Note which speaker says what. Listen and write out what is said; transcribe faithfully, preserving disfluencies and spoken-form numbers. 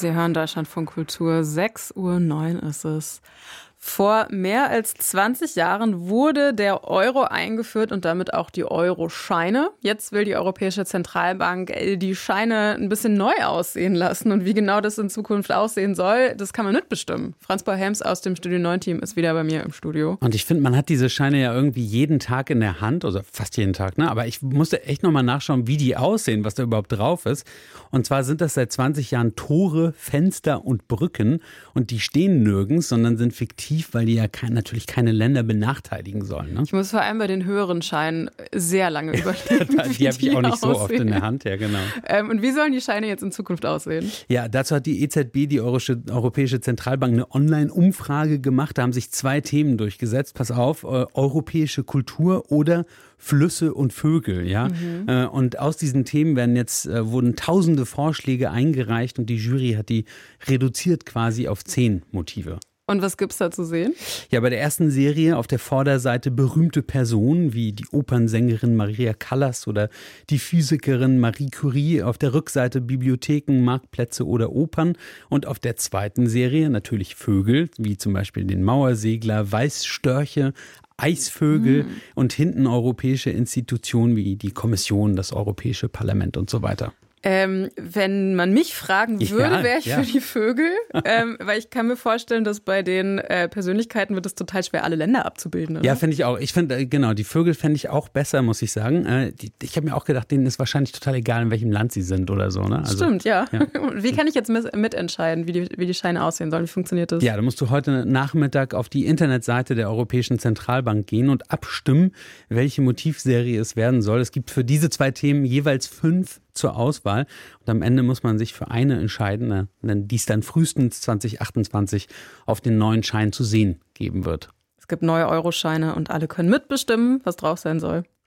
Speaker 1: Sie hören Deutschlandfunk Kultur, sechs Uhr neun ist es. Vor mehr als zwanzig Jahren wurde der Euro eingeführt und damit auch die Euroscheine. Jetzt will die Europäische Zentralbank die Scheine ein bisschen neu aussehen lassen. Und wie genau das in Zukunft aussehen soll, das kann man mitbestimmen. Franz-Paul Helms aus dem Studio neun Team ist wieder bei mir im Studio.
Speaker 2: Und ich finde, man hat diese Scheine ja irgendwie jeden Tag in der Hand, also fast jeden Tag, ne? Aber ich musste echt nochmal nachschauen, wie die aussehen, was da überhaupt drauf ist. Und zwar sind das seit zwanzig Jahren Tore, Fenster und Brücken. Und die stehen nirgends, sondern sind fiktiv, weil die ja kein, natürlich keine Länder benachteiligen sollen. Ne?
Speaker 1: Ich muss vor allem bei den höheren Scheinen sehr lange überlegen,
Speaker 2: die
Speaker 1: die
Speaker 2: habe ich auch nicht
Speaker 1: aussehen.
Speaker 2: so oft in der Hand, ja genau.
Speaker 1: Ähm, und wie sollen die Scheine jetzt in Zukunft aussehen?
Speaker 2: Ja, dazu hat die E Z B, die Europäische Zentralbank, eine Online-Umfrage gemacht. Da haben sich zwei Themen durchgesetzt. Pass auf, äh, europäische Kultur oder Flüsse und Vögel, ja. Mhm. Äh, und aus diesen Themen werden jetzt, äh, wurden tausende Vorschläge eingereicht und die Jury hat die reduziert quasi auf zehn Motive.
Speaker 1: Und was gibt's da zu sehen?
Speaker 2: Ja, bei der ersten Serie auf der Vorderseite berühmte Personen wie die Opernsängerin Maria Callas oder die Physikerin Marie Curie. Auf der Rückseite Bibliotheken, Marktplätze oder Opern. Und auf der zweiten Serie natürlich Vögel, wie zum Beispiel den Mauersegler, Weißstörche, Eisvögel hm. und hinten europäische Institutionen wie die Kommission, das Europäische Parlament und so weiter.
Speaker 1: Ähm, wenn man mich fragen würde,
Speaker 2: ja,
Speaker 1: wäre ich
Speaker 2: ja.
Speaker 1: für die Vögel, ähm, weil ich kann mir vorstellen, dass bei den äh, Persönlichkeiten wird es total schwer, alle Länder abzubilden. Oder?
Speaker 2: Ja, finde ich auch. Ich finde, äh, genau, die Vögel fände ich auch besser, muss ich sagen. Äh, die, ich habe mir auch gedacht, denen ist wahrscheinlich total egal, in welchem Land sie sind oder so. Ne? Also,
Speaker 1: Stimmt, ja.
Speaker 2: ja.
Speaker 1: Wie kann ich jetzt mitentscheiden, wie die, wie die Scheine aussehen sollen? Wie funktioniert das?
Speaker 2: Ja, da musst du heute Nachmittag auf die Internetseite der Europäischen Zentralbank gehen und abstimmen, welche Motivserie es werden soll. Es gibt für diese zwei Themen jeweils fünf zur Auswahl. Und am Ende muss man sich für eine entscheiden, denn dies dann frühestens zwanzig achtundzwanzig auf den neuen Schein zu sehen geben wird.
Speaker 1: Es gibt neue Euroscheine und alle können mitbestimmen, was drauf sein soll.